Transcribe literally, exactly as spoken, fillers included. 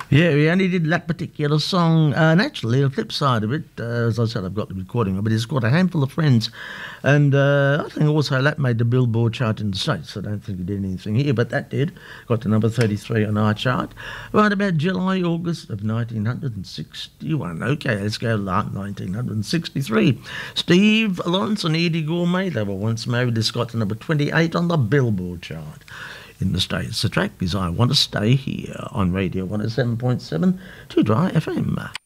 Yeah, we only did that particular song. Uh, and actually, the flip side of it, uh, as I said, I've got the recording of it, it's called A Handful of Friends. And uh, I think also that made the Billboard chart in the States. I don't think it did anything here, but that did. Got to number thirty-three on our chart. Right about July, August of nineteen sixty-one. Okay, let's go nineteen sixty-three. Steve Lawrence and Edie Gourmet, they were once married. This got to number twenty-eight on the Billboard chart in the States. The track is I Want to Stay Here on Radio one oh seven point seven to Dry F M.